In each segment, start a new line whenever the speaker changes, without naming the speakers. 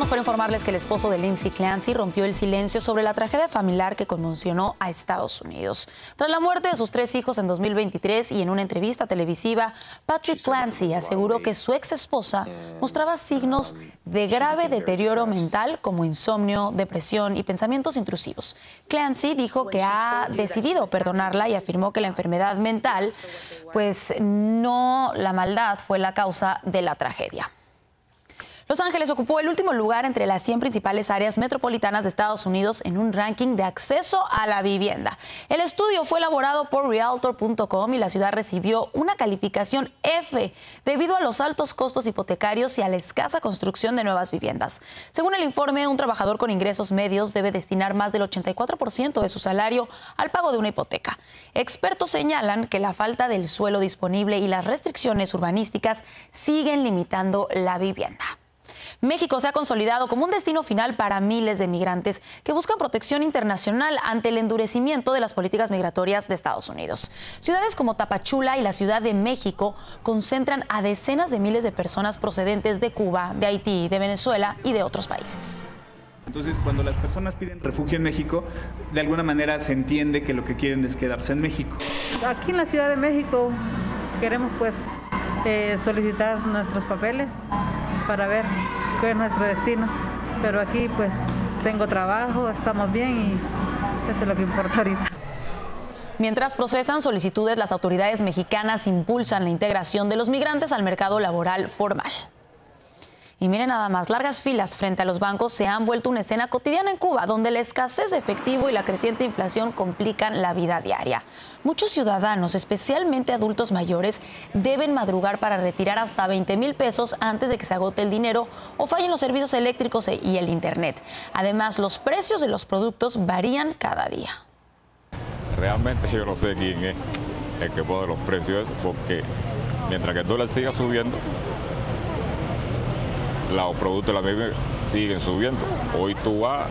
Regresamos para informarles que el esposo de Lindsay Clancy rompió el silencio sobre la tragedia familiar que conmocionó a Estados Unidos. Tras la muerte de sus 3 hijos en 2023 y en una entrevista televisiva, Patrick Clancy aseguró que su ex esposa mostraba signos de grave deterioro mental como insomnio, depresión y pensamientos intrusivos. Clancy dijo que ha decidido perdonarla y afirmó que la enfermedad mental, pues no la maldad, fue la causa de la tragedia. Los Ángeles ocupó el último lugar entre las 100 principales áreas metropolitanas de Estados Unidos en un ranking de acceso a la vivienda. El estudio fue elaborado por Realtor.com y la ciudad recibió una calificación F debido a los altos costos hipotecarios y a la escasa construcción de nuevas viviendas. Según el informe, un trabajador con ingresos medios debe destinar más del 84% de su salario al pago de una hipoteca. Expertos señalan que la falta del suelo disponible y las restricciones urbanísticas siguen limitando la vivienda. México se ha consolidado como un destino final para miles de migrantes que buscan protección internacional ante el endurecimiento de las políticas migratorias de Estados Unidos. Ciudades como Tapachula y la Ciudad de México concentran a decenas de miles de personas procedentes de Cuba, de Haití, de Venezuela y de otros países.
Entonces, cuando las personas piden refugio en México, de alguna manera se entiende que lo que quieren es quedarse en México.
Aquí en la Ciudad de México queremos solicitar nuestros papeles para ver qué es nuestro destino, pero aquí pues tengo trabajo, estamos bien y eso es lo que importa ahorita.
Mientras procesan solicitudes, las autoridades mexicanas impulsan la integración de los migrantes al mercado laboral formal. Y miren nada más, largas filas frente a los bancos se han vuelto una escena cotidiana en Cuba, donde la escasez de efectivo y la creciente inflación complican la vida diaria. Muchos ciudadanos, especialmente adultos mayores, deben madrugar para retirar hasta 20,000 pesos antes de que se agote el dinero o fallen los servicios eléctricos y el internet. Además, los precios de los productos varían cada día.
Realmente yo no sé quién es el que pone los precios, porque mientras que el dólar siga subiendo, los productos de la misma siguen subiendo. Hoy tú vas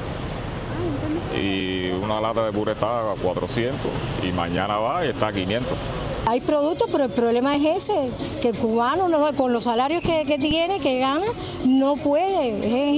y una lata de puré está a 400 y mañana va y está a 500.
Hay productos, pero el problema es ese, que el cubano con los salarios que tiene, que gana, no puede,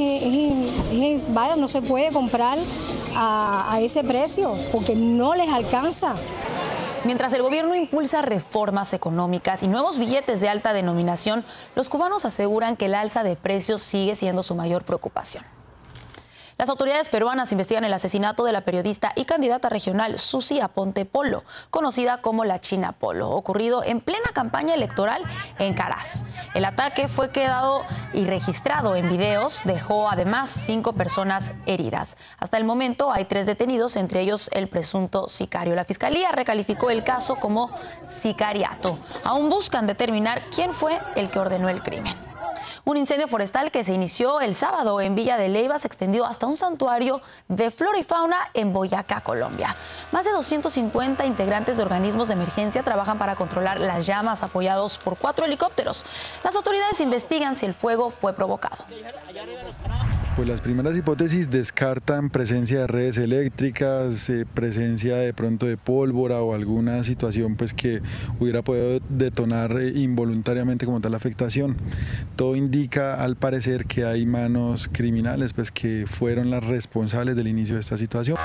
no se puede comprar a ese precio porque no les alcanza.
Mientras el gobierno impulsa reformas económicas y nuevos billetes de alta denominación, los cubanos aseguran que el alza de precios sigue siendo su mayor preocupación. Las autoridades peruanas investigan el asesinato de la periodista y candidata regional Susi Aponte Polo, conocida como la China Polo, ocurrido en plena campaña electoral en Caraz. El ataque fue quedado y registrado en videos, dejó además 5 personas heridas. Hasta el momento hay 3 detenidos, entre ellos el presunto sicario. La Fiscalía recalificó el caso como sicariato. Aún buscan determinar quién fue el que ordenó el crimen. Un incendio forestal que se inició el sábado en Villa de Leyva se extendió hasta un santuario de flora y fauna en Boyacá, Colombia. Más de 250 integrantes de organismos de emergencia trabajan para controlar las llamas, apoyados por 4 helicópteros. Las autoridades investigan si el fuego fue provocado.
Pues las primeras hipótesis descartan presencia de redes eléctricas, presencia de pronto de pólvora o alguna situación pues que hubiera podido detonar involuntariamente como tal la afectación. Todo indica al parecer que hay manos criminales pues que fueron las responsables del inicio de esta situación.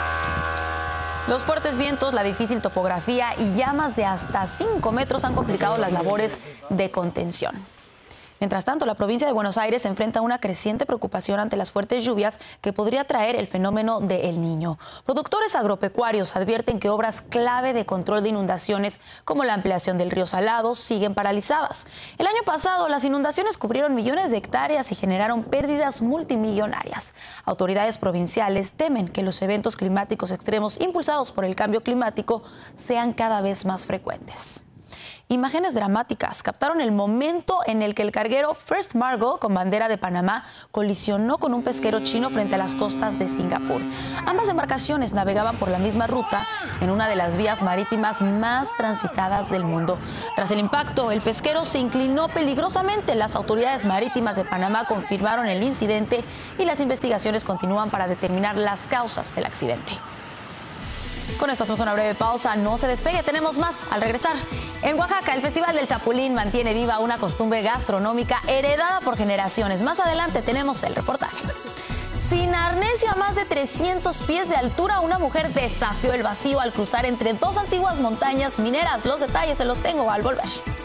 Los fuertes vientos, la difícil topografía y llamas de hasta 5 metros han complicado las labores de contención. Mientras tanto, la provincia de Buenos Aires se enfrenta a una creciente preocupación ante las fuertes lluvias que podría traer el fenómeno de El Niño. Productores agropecuarios advierten que obras clave de control de inundaciones, como la ampliación del río Salado, siguen paralizadas. El año pasado, las inundaciones cubrieron millones de hectáreas y generaron pérdidas multimillonarias. Autoridades provinciales temen que los eventos climáticos extremos impulsados por el cambio climático sean cada vez más frecuentes. Imágenes dramáticas captaron el momento en el que el carguero First Margo, con bandera de Panamá, colisionó con un pesquero chino frente a las costas de Singapur. Ambas embarcaciones navegaban por la misma ruta en una de las vías marítimas más transitadas del mundo. Tras el impacto, el pesquero se inclinó peligrosamente. Las autoridades marítimas de Panamá confirmaron el incidente y las investigaciones continúan para determinar las causas del accidente. Con esto hacemos una breve pausa, no se despegue, tenemos más al regresar. En Oaxaca, el Festival del Chapulín mantiene viva una costumbre gastronómica heredada por generaciones. Más adelante tenemos el reportaje. Sin arnés y a más de 300 pies de altura, una mujer desafió el vacío al cruzar entre dos antiguas montañas mineras. Los detalles se los tengo al volver.